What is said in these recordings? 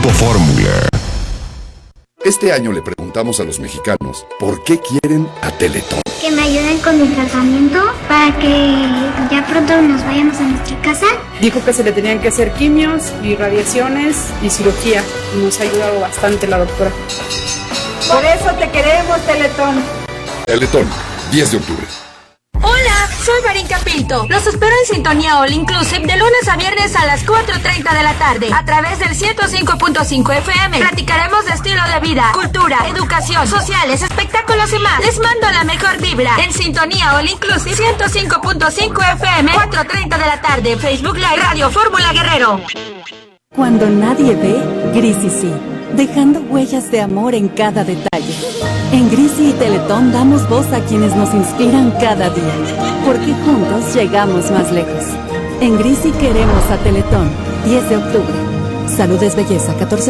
Grupo Fórmula. Este año le preguntamos a los mexicanos por qué quieren a Teletón. Que me ayuden con mi tratamiento para que ya pronto nos vayamos a nuestra casa. Dijo que se le tenían que hacer quimios y radiaciones y cirugía. Y nos ha ayudado bastante la doctora. Por eso te queremos, Teletón. Teletón, 10 de octubre. Hola, soy Marinka Pinto. Los espero en Sintonía All Inclusive de lunes a viernes a las 4:30 de la tarde a través del 105.5 FM. Platicaremos de estilo de vida, cultura, educación, sociales, espectáculos y más. Les mando la mejor vibra en Sintonía All Inclusive 105.5 FM, 4:30 de la tarde. Facebook Live Radio Fórmula Guerrero. Cuando nadie ve, Grisi sí, dejando huellas de amor en cada detalle. En Grisi y Teletón damos voz a quienes nos inspiran cada día, porque juntos llegamos más lejos. En Grisi queremos a Teletón, 10 de octubre. Salud es belleza,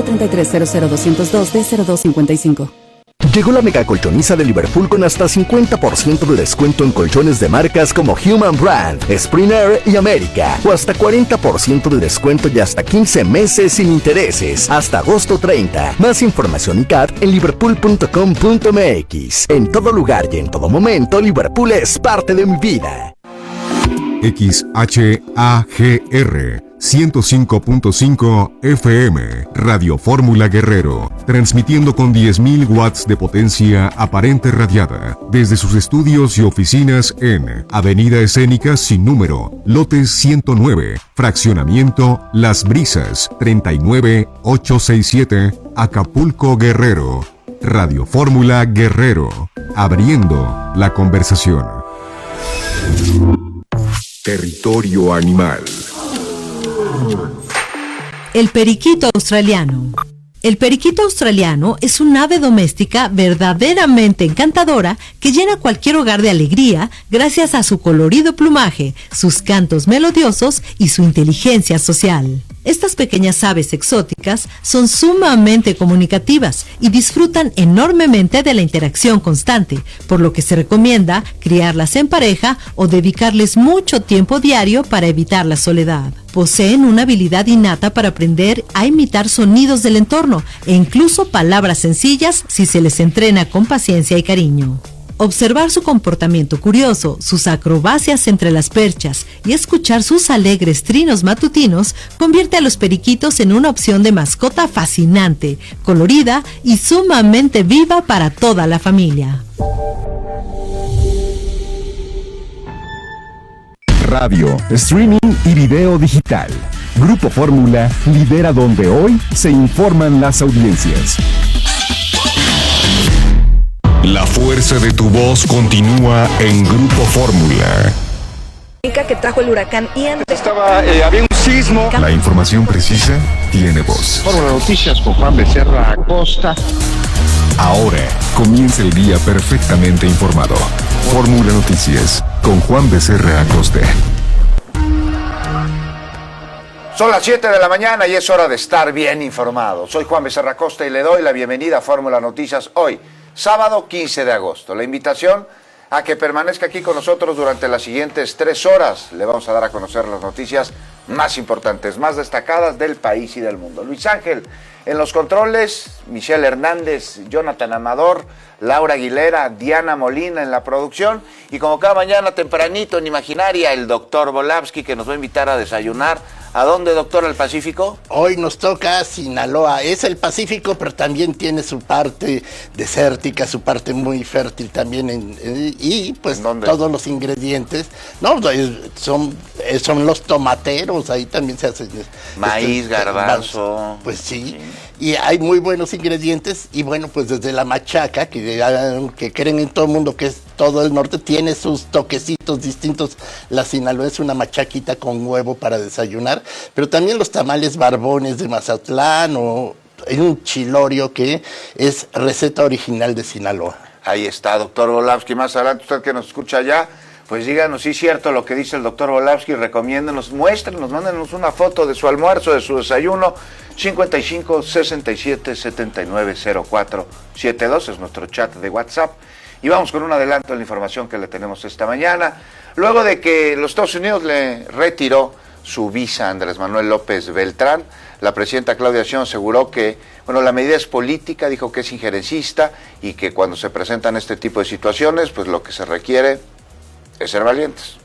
1433-00202-D0255. Llegó la mega colchoniza de Liverpool con hasta 50% de descuento en colchones de marcas como Human Brand, Spring Air y América, o hasta 40% de descuento y hasta 15 meses sin intereses, hasta agosto 30. Más información y CAT en liverpool.com.mx. En todo lugar y en todo momento, Liverpool es parte de mi vida. XHAGR 105.5 FM, Radio Fórmula Guerrero, transmitiendo con 10.000 watts de potencia aparente radiada, desde sus estudios y oficinas en Avenida Escénica sin número, lote 109, fraccionamiento Las Brisas, 39867, Acapulco, Guerrero. Radio Fórmula Guerrero, abriendo la conversación. Territorio animal. El periquito australiano. El periquito australiano es un ave doméstica verdaderamente encantadora que llena cualquier hogar de alegría gracias a su colorido plumaje, sus cantos melodiosos y su inteligencia social. Estas pequeñas aves exóticas son sumamente comunicativas y disfrutan enormemente de la interacción constante, por lo que se recomienda criarlas en pareja o dedicarles mucho tiempo diario para evitar la soledad. Poseen una habilidad innata para aprender a imitar sonidos del entorno e incluso palabras sencillas si se les entrena con paciencia y cariño. Observar su comportamiento curioso, sus acrobacias entre las perchas y escuchar sus alegres trinos matutinos convierte a los periquitos en una opción de mascota fascinante, colorida y sumamente viva para toda la familia. Radio, streaming y video digital. Grupo Fórmula lidera donde hoy se informan las audiencias. La fuerza de tu voz continúa en Grupo Fórmula. Que trajo el huracán Ian. Había un sismo. La información precisa tiene voz. Fórmula Noticias con Juan Becerra Acosta. Ahora comienza el día perfectamente informado. Fórmula Noticias con Juan Becerra Acosta. Son las 7 de la mañana y es hora de estar bien informado. Soy Juan Becerra Acosta y le doy la bienvenida a Fórmula Noticias hoy, sábado 15 de agosto. La invitación a que permanezca aquí con nosotros durante las siguientes 3 horas. Le vamos a dar a conocer las noticias más importantes, más destacadas del país y del mundo. Luis Ángel en los controles, Michelle Hernández, Jonathan Amador, Laura Aguilera, Diana Molina en la producción y como cada mañana tempranito en Imaginaria, el doctor Volavsky que nos va a invitar a desayunar. ¿A dónde, doctor, al Pacífico? Hoy nos toca Sinaloa. Es el Pacífico, pero también tiene su parte desértica, su parte muy fértil también. Y pues ¿dónde? Todos los ingredientes. No, son los tomateros, ahí también se hace. Maíz, garbanzo. Pues sí. Y hay muy buenos ingredientes. Y bueno, pues desde la machaca, que creen en todo el mundo que es todo el norte, tiene sus toquecitos distintos. La Sinaloa es una machaquita con huevo para desayunar. Pero también los tamales barbones de Mazatlán o un chilorio que es receta original de Sinaloa. Ahí está, doctor Volavsky. Más adelante, usted que nos escucha allá, pues díganos si es cierto lo que dice el doctor Volavsky, recomiéndenos, muéstrenos, mándenos una foto de su almuerzo, de su desayuno. 55 67 79 04 72 es nuestro chat de WhatsApp. Y vamos con un adelanto de la información que le tenemos esta mañana. Luego de que los Estados Unidos le retiró su visa a Andrés Manuel López Beltrán, la presidenta Claudia Sheinbaum aseguró que, bueno, la medida es política, dijo que es injerencista y que cuando se presentan este tipo de situaciones, pues lo que se requiere es ser valientes.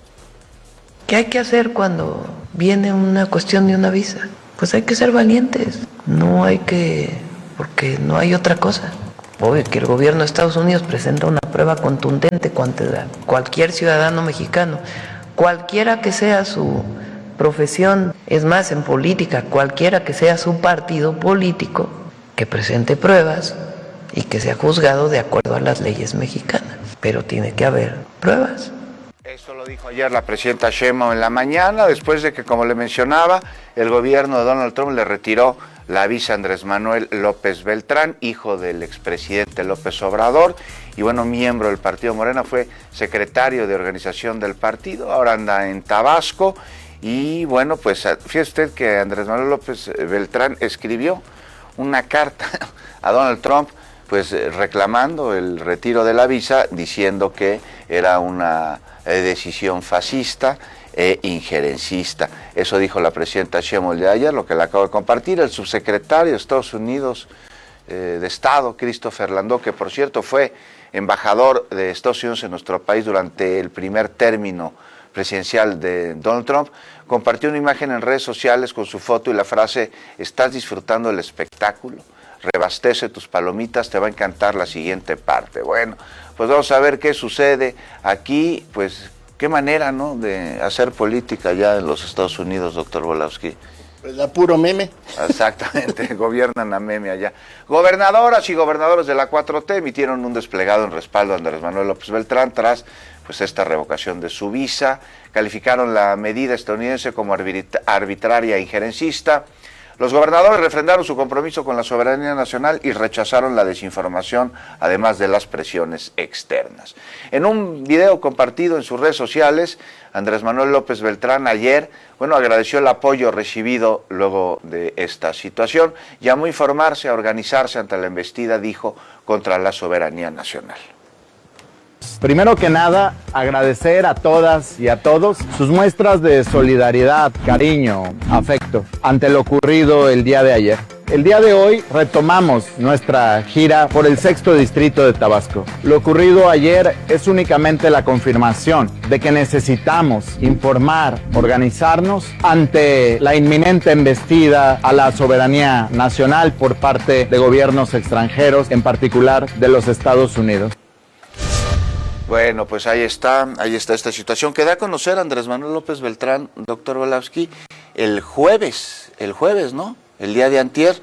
¿Qué hay que hacer cuando viene una cuestión de una visa? Pues hay que ser valientes, no hay que, porque no hay otra cosa. Obvio que el gobierno de Estados Unidos presenta una prueba contundente contra cualquier ciudadano mexicano, cualquiera que sea su profesión, es más, en política, cualquiera que sea su partido político, que presente pruebas y que sea juzgado de acuerdo a las leyes mexicanas. Pero tiene que haber pruebas. Eso lo dijo ayer la presidenta Sheinbaum en la mañana, después de que, como le mencionaba, el gobierno de Donald Trump le retiró la visa a Andrés Manuel López Beltrán, hijo del expresidente López Obrador, y bueno, miembro del partido Morena, fue secretario de organización del partido, ahora anda en Tabasco, y bueno, pues fíjese usted que Andrés Manuel López Beltrán escribió una carta a Donald Trump, pues reclamando el retiro de la visa, diciendo que era una decisión fascista e injerencista. Eso dijo la presidenta Sheinbaum de ayer, lo que le acabo de compartir. El subsecretario de Estados Unidos de Estado, Christopher Landau, que por cierto fue embajador de Estados Unidos en nuestro país durante el primer término presidencial de Donald Trump, compartió una imagen en redes sociales con su foto y la frase: ¿estás disfrutando del espectáculo? Rebastece tus palomitas, te va a encantar la siguiente parte. Bueno, pues vamos a ver qué sucede aquí, pues qué manera, ¿no?, de hacer política ya en los Estados Unidos, doctor Volowski. Pues a puro meme. Exactamente, gobiernan a meme allá. Gobernadoras y gobernadores de la 4T emitieron un desplegado en respaldo a Andrés Manuel López Beltrán tras pues esta revocación de su visa. Calificaron la medida estadounidense como arbitraria e injerencista. Los gobernadores refrendaron su compromiso con la soberanía nacional y rechazaron la desinformación, además de las presiones externas. En un video compartido en sus redes sociales, Andrés Manuel López Beltrán ayer, bueno, agradeció el apoyo recibido luego de esta situación. Llamó a informarse, a organizarse ante la embestida, dijo, contra la soberanía nacional. Primero que nada, agradecer a todas y a todos sus muestras de solidaridad, cariño, afecto ante lo ocurrido el día de ayer. El día de hoy retomamos nuestra gira por el 6º distrito de Tabasco. Lo ocurrido ayer es únicamente la confirmación de que necesitamos informar, organizarnos ante la inminente embestida a la soberanía nacional por parte de gobiernos extranjeros, en particular de los Estados Unidos. Bueno, pues ahí está esta situación que da a conocer Andrés Manuel López Beltrán, doctor Volowski, el jueves, ¿no? El día de antier.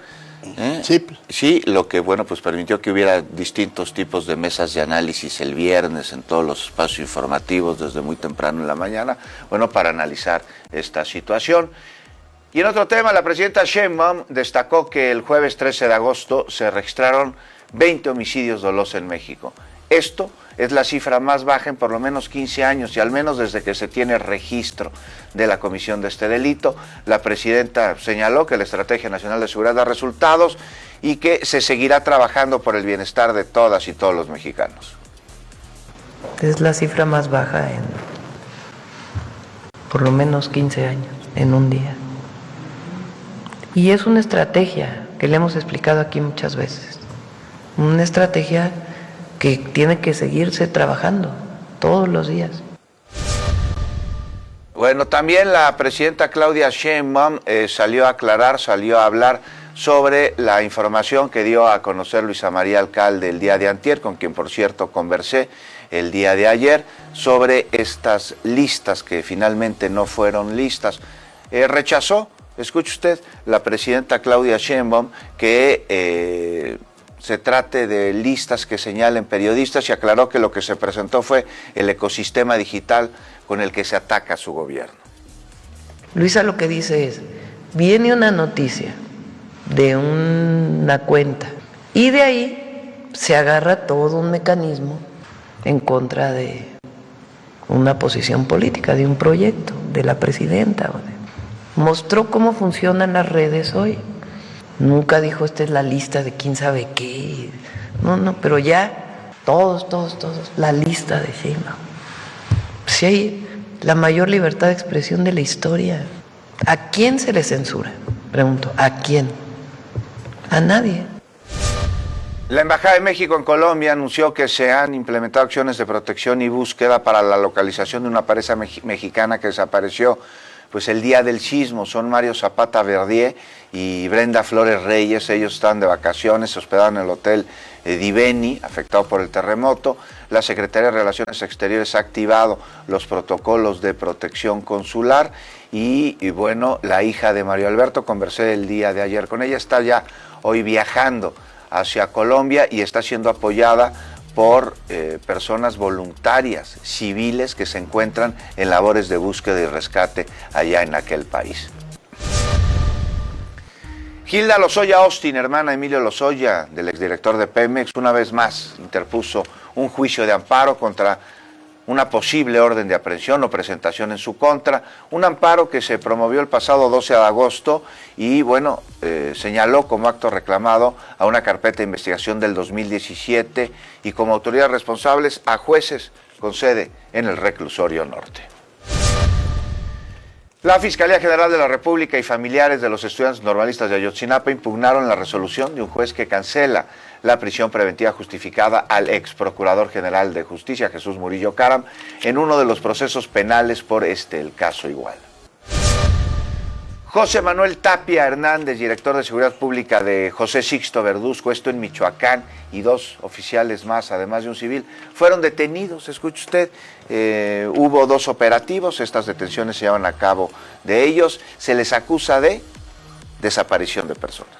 Sí, lo que, bueno, pues permitió que hubiera distintos tipos de mesas de análisis el viernes en todos los espacios informativos desde muy temprano en la mañana, bueno, para analizar esta situación. Y en otro tema, la presidenta Sheinbaum destacó que el jueves 13 de agosto se registraron 20 homicidios dolosos en México. Esto es la cifra más baja en por lo menos 15 años y al menos desde que se tiene registro de la comisión de este delito. La presidenta señaló que la Estrategia Nacional de Seguridad da resultados y que se seguirá trabajando por el bienestar de todas y todos los mexicanos. Es la cifra más baja en por lo menos 15 años, en un día. Y es una estrategia que le hemos explicado aquí muchas veces. Una estrategia que tiene que seguirse trabajando todos los días. Bueno, también la presidenta Claudia Sheinbaum salió a hablar sobre la información que dio a conocer Luisa María Alcalde el día de antier, con quien por cierto conversé el día de ayer, sobre estas listas que finalmente no fueron listas. Rechazó, escuche usted, la presidenta Claudia Sheinbaum que se trate de listas que señalen periodistas y aclaró que lo que se presentó fue el ecosistema digital con el que se ataca a su gobierno. Luisa lo que dice es, viene una noticia de una cuenta y de ahí se agarra todo un mecanismo en contra de una posición política, de un proyecto, de la presidenta. Mostró cómo funcionan las redes hoy. Nunca dijo, esta es la lista de quién sabe qué. No, pero ya todos, la lista de Sheinbaum. Si hay la mayor libertad de expresión de la historia, ¿a quién se le censura? Pregunto, ¿a quién? A nadie. La Embajada de México en Colombia anunció que se han implementado acciones de protección y búsqueda para la localización de una pareja mexicana que desapareció pues el día del sismo. Son Mario Zapata Verdier y Brenda Flores Reyes. Ellos están de vacaciones, se hospedaron en el hotel Diveni, afectado por el terremoto. La Secretaría de Relaciones Exteriores ha activado los protocolos de protección consular y bueno, la hija de Mario Alberto, conversé el día de ayer con ella, está ya hoy viajando hacia Colombia y está siendo apoyada por personas voluntarias, civiles que se encuentran en labores de búsqueda y rescate allá en aquel país. Hilda Lozoya Austin, hermana de Emilio Lozoya, del exdirector de Pemex, una vez más interpuso un juicio de amparo contra una posible orden de aprehensión o presentación en su contra, un amparo que se promovió el pasado 12 de agosto y, bueno, señaló como acto reclamado a una carpeta de investigación del 2017 y como autoridades responsables a jueces con sede en el Reclusorio Norte. La Fiscalía General de la República y familiares de los estudiantes normalistas de Ayotzinapa impugnaron la resolución de un juez que cancela la prisión preventiva justificada al ex procurador general de justicia, Jesús Murillo Caram, en uno de los procesos penales por el caso Iguala. José Manuel Tapia Hernández, director de Seguridad Pública de José Sixto Verduzco, esto en Michoacán, y 2 oficiales más, además de un civil, fueron detenidos. Escuche usted, hubo 2 operativos, estas detenciones se llevan a cabo de ellos, se les acusa de desaparición de personas.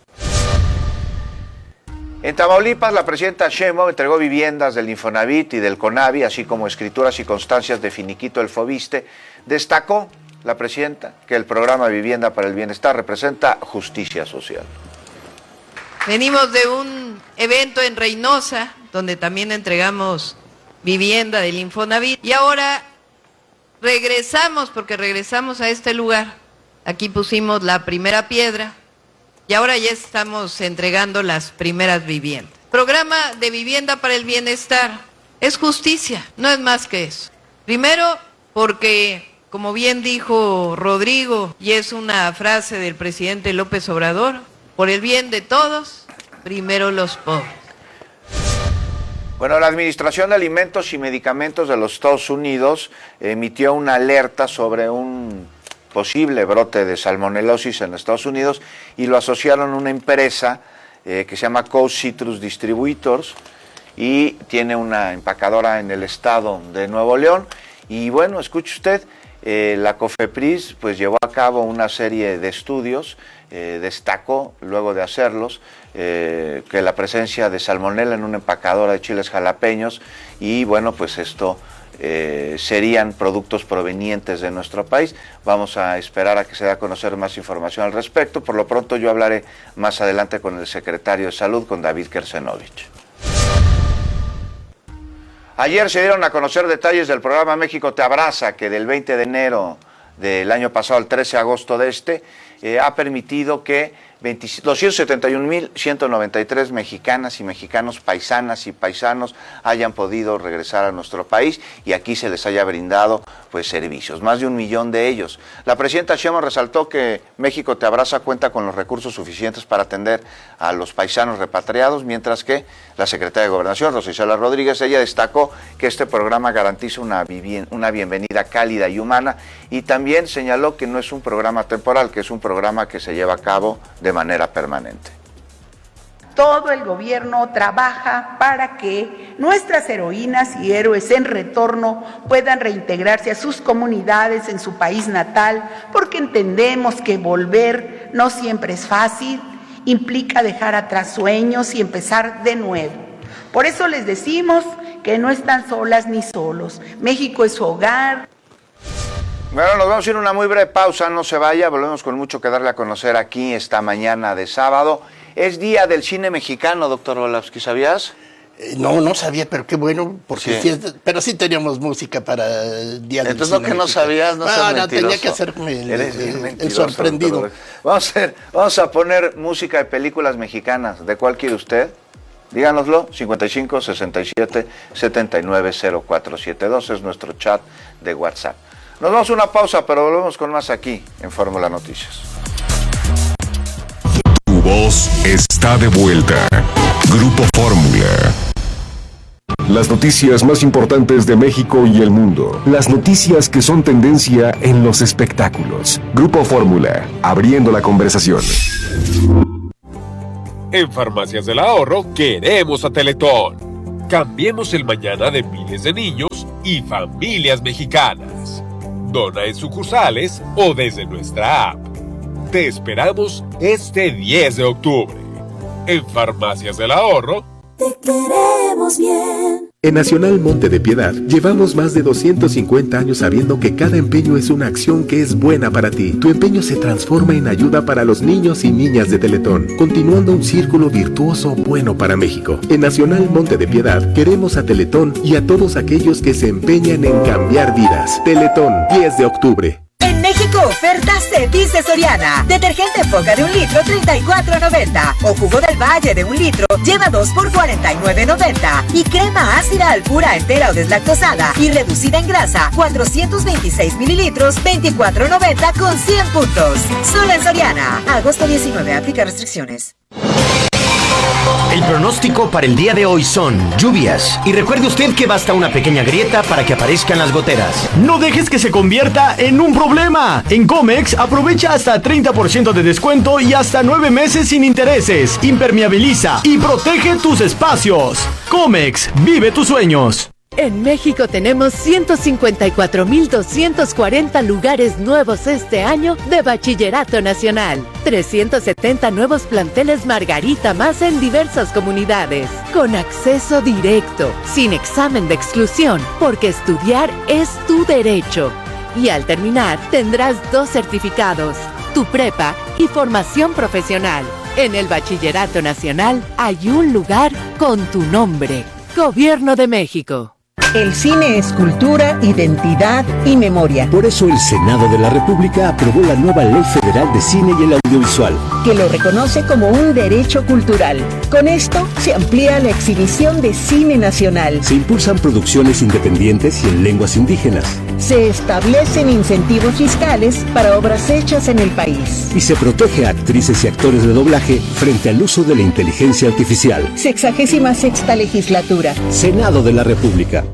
En Tamaulipas, la presidenta Sheinbaum entregó viviendas del Infonavit y del CONAVI, así como escrituras y constancias de finiquito del Fobiste. Destacó la presidenta que el programa Vivienda para el Bienestar representa justicia social. Venimos de un evento en Reynosa, donde también entregamos vivienda del Infonavit, y ahora regresamos, porque regresamos a este lugar. Aquí pusimos la primera piedra, y ahora ya estamos entregando las primeras viviendas. Programa de Vivienda para el Bienestar es justicia, no es más que eso. Primero, porque, como bien dijo Rodrigo, y es una frase del presidente López Obrador, por el bien de todos, primero los pobres. Bueno, la Administración de Alimentos y Medicamentos de los Estados Unidos emitió una alerta sobre un posible brote de salmonelosis en Estados Unidos y lo asociaron a una empresa que se llama Coast Citrus Distributors y tiene una empacadora en el estado de Nuevo León. Y bueno, escuche usted, la COFEPRIS pues llevó a cabo una serie de estudios, destacó luego de hacerlos que la presencia de salmonela en una empacadora de chiles jalapeños y bueno, pues esto serían productos provenientes de nuestro país. Vamos a esperar a que se dé a conocer más información al respecto. Por lo pronto yo hablaré más adelante con el secretario de Salud, con David Kersenovich. Ayer se dieron a conocer detalles del programa México Te Abraza, que del 20 de enero del año pasado al 13 de agosto de ha permitido que 271,193 mexicanas y mexicanos, paisanas y paisanos hayan podido regresar a nuestro país y aquí se les haya brindado pues servicios, más de 1 millón de ellos. La presidenta Sheinbaum resaltó que México Te Abraza cuenta con los recursos suficientes para atender a los paisanos repatriados, mientras que la secretaria de Gobernación, Rosa Isela Rodríguez, ella destacó que este programa garantiza una bienvenida cálida y humana y también señaló que no es un programa temporal, que es un programa que se lleva a cabo de manera permanente. Todo el gobierno trabaja para que nuestras heroínas y héroes en retorno puedan reintegrarse a sus comunidades en su país natal, porque entendemos que volver no siempre es fácil, implica dejar atrás sueños y empezar de nuevo. Por eso les decimos que no están solas ni solos. México es su hogar. Bueno, nos vamos a ir a una muy breve pausa, no se vaya, volvemos con mucho que darle a conocer aquí esta mañana de sábado. Es Día del Cine Mexicano, doctor Orlovsky, ¿sabías? No sabía, pero qué bueno, porque sí. Pero sí teníamos música para el Día del Cine. Entonces, lo que no sabías, no seas mentiroso. Tenía que hacerme el sorprendido. Vamos a poner música de películas mexicanas. ¿De cuál quiere usted? Díganoslo, 55 67 79 0472 es nuestro chat de WhatsApp. Nos vamos a una pausa, pero volvemos con más aquí en Fórmula Noticias. voz está de vuelta. Grupo Fórmula. Las noticias más importantes de México y el mundo. Las noticias que son tendencia en los espectáculos. Grupo Fórmula, abriendo la conversación. En Farmacias del Ahorro queremos a Teletón. Cambiemos el mañana de miles de niños y familias mexicanas. Dona en sucursales o desde nuestra app. Te esperamos este 10 de octubre. En Farmacias del Ahorro, te queremos bien. En Nacional Monte de Piedad llevamos más de 250 años sabiendo que cada empeño es una acción que es buena para ti. Tu empeño se transforma en ayuda para los niños y niñas de Teletón, continuando un círculo virtuoso bueno para México. En Nacional Monte de Piedad queremos a Teletón y a todos aquellos que se empeñan en cambiar vidas. Teletón, 10 de octubre. En México, ofertas Ceviche de Soriana. Detergente Foca de 1 litro, $34.90. O jugo del Valle de 1 litro, lleva 2 por $49.90. Y crema ácida Alpura entera o deslactosada y reducida en grasa, 426 mililitros, $24.90 con 100 puntos. Solo en Soriana. Agosto 19, aplica restricciones. El pronóstico para el día de hoy son lluvias. Y recuerde usted que basta una pequeña grieta para que aparezcan las goteras. No dejes que se convierta en un problema. En Comex aprovecha hasta 30% de descuento y hasta 9 meses sin intereses. Impermeabiliza y protege tus espacios. Comex, vive tus sueños. En México tenemos 154,240 lugares nuevos este año de Bachillerato Nacional. 370 nuevos planteles Margarita más en diversas comunidades. Con acceso directo, sin examen de exclusión, porque estudiar es tu derecho. Y al terminar tendrás 2 certificados, tu prepa y formación profesional. En el Bachillerato Nacional hay un lugar con tu nombre. Gobierno de México. El cine es cultura, identidad y memoria. Por eso el Senado de la República aprobó la nueva Ley Federal de Cine y el Audiovisual, que lo reconoce como un derecho cultural. Con esto se amplía la exhibición de cine nacional. Se impulsan producciones independientes y en lenguas indígenas. Se establecen incentivos fiscales para obras hechas en el país. Y se protege a actrices y actores de doblaje frente al uso de la inteligencia artificial. 66ª legislatura. Senado de la República.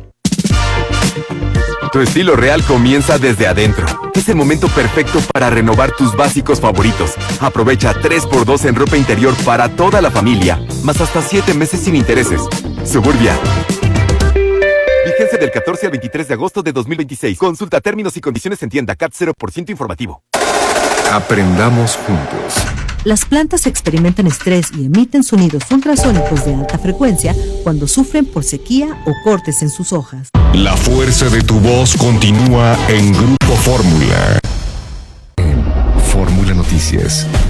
Tu estilo real comienza desde adentro. Es el momento perfecto para renovar tus básicos favoritos. Aprovecha 3x2 en ropa interior para toda la familia, más hasta 7 meses sin intereses. Suburbia. Vigencia del 14 al 23 de agosto de 2026. Consulta términos y condiciones en tienda. CAT 0% informativo. Aprendamos juntos. Las plantas experimentan estrés y emiten sonidos ultrasónicos de alta frecuencia cuando sufren por sequía o cortes en sus hojas. La fuerza de tu voz continúa en Grupo Fórmula. En Fórmula Noticias.